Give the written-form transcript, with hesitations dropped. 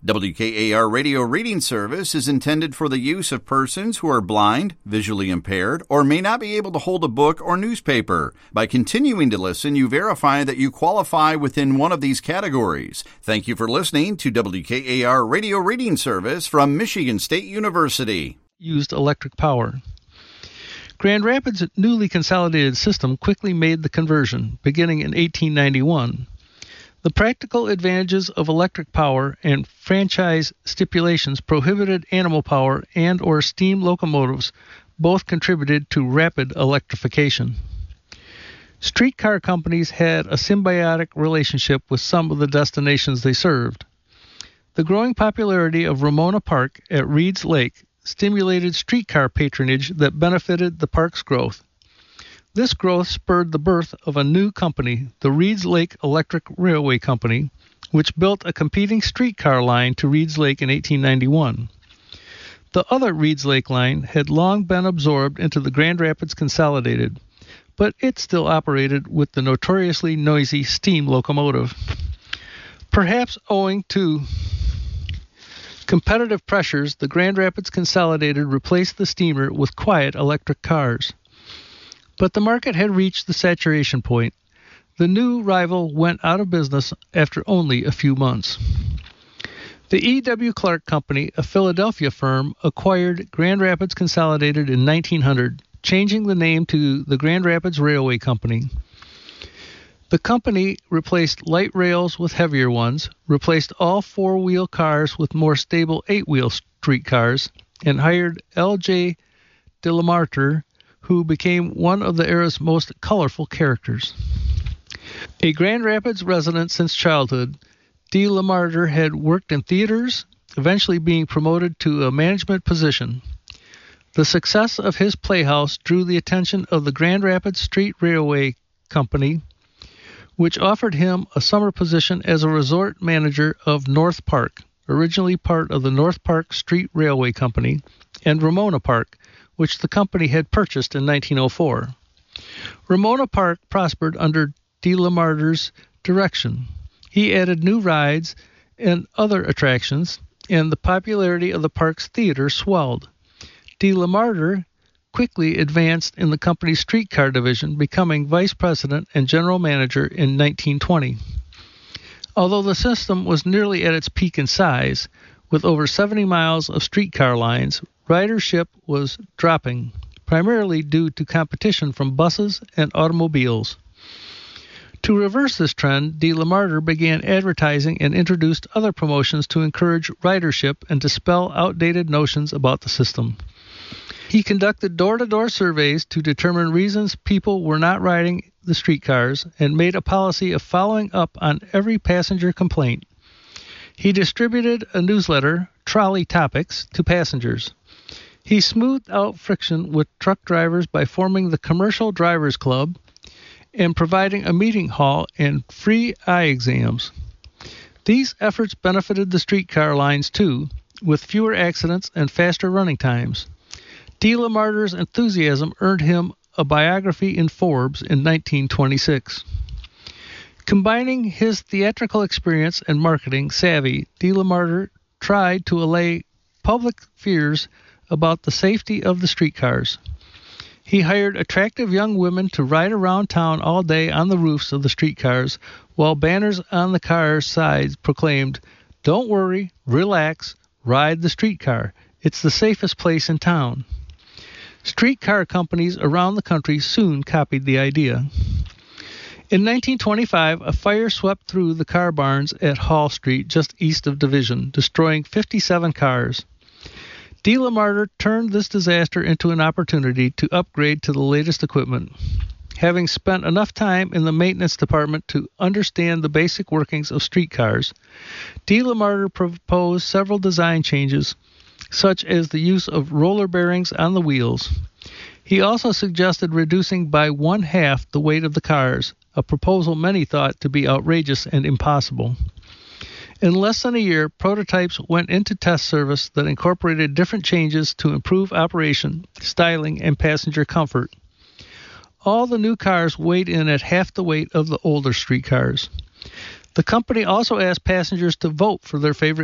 WKAR Radio Reading Service is intended for the use of persons who are blind, visually impaired, or may not be able to hold a book or newspaper. By continuing to listen, you verify that you qualify within one of these categories. Thank you for listening to WKAR Radio Reading Service from Michigan State University. Used electric power. Grand Rapids' newly consolidated system quickly made the conversion, beginning in 1891. The practical advantages of electric power and franchise stipulations prohibited animal power and or steam locomotives. Both contributed to rapid electrification. Streetcar companies had a symbiotic relationship with some of the destinations they served. The growing popularity of Ramona Park at Reed's Lake stimulated streetcar patronage that benefited the park's growth. This growth spurred the birth of a new company, the Reed's Lake Electric Railway Company, which built a competing streetcar line to Reed's Lake in 1891. The other Reed's Lake line had long been absorbed into the Grand Rapids Consolidated, but it still operated with the notoriously noisy steam locomotive. Perhaps owing to competitive pressures, the Grand Rapids Consolidated replaced the steamer with quiet electric cars. But the market had reached the saturation point. The new rival went out of business after only a few months. The E.W. Clark Company, a Philadelphia firm, acquired Grand Rapids Consolidated in 1900, changing the name to the Grand Rapids Railway Company. The company replaced light rails with heavier ones, replaced all four-wheel cars with more stable eight-wheel streetcars, and hired L.J. DeLamarter, who became one of the era's most colorful characters. A Grand Rapids resident since childhood, DeLamarter had worked in theaters, eventually being promoted to a management position. The success of his playhouse drew the attention of the Grand Rapids Street Railway Company, which offered him a summer position as a resort manager of North Park, originally part of the North Park Street Railway Company, and Ramona Park, which the company had purchased in 1904. Ramona Park prospered under DeLamarter's direction. He added new rides and other attractions, and the popularity of the park's theater swelled. DeLamarter quickly advanced in the company's streetcar division, becoming vice president and general manager in 1920. Although the system was nearly at its peak in size, with over 70 miles of streetcar lines, ridership was dropping, primarily due to competition from buses and automobiles. To reverse this trend, DeLamarter began advertising and introduced other promotions to encourage ridership and dispel outdated notions about the system. He conducted door-to-door surveys to determine reasons people were not riding the streetcars and made a policy of following up on every passenger complaint. He distributed a newsletter, Trolley Topics, to passengers. He smoothed out friction with truck drivers by forming the Commercial Drivers Club and providing a meeting hall and free eye exams. These efforts benefited the streetcar lines too, with fewer accidents and faster running times. DeLamarter's enthusiasm earned him a biography in Forbes in 1926. Combining his theatrical experience and marketing savvy, DeLamarter tried to allay public fears about the safety of the streetcars. He hired attractive young women to ride around town all day on the roofs of the streetcars, while banners on the car's sides proclaimed, "Don't worry, relax, ride the streetcar. It's the safest place in town." Streetcar companies around the country soon copied the idea. In 1925, a fire swept through the car barns at Hall Street, just east of Division, destroying 57 cars. DeLamarter turned this disaster into an opportunity to upgrade to the latest equipment. Having spent enough time in the maintenance department to understand the basic workings of streetcars, DeLamarter proposed several design changes, such as the use of roller bearings on the wheels. He also suggested reducing by 1/2 the weight of the cars, a proposal many thought to be outrageous and impossible. In less than a year, prototypes went into test service that incorporated different changes to improve operation, styling, and passenger comfort. All the new cars weighed in at half the weight of the older streetcars. The company also asked passengers to vote for their favorite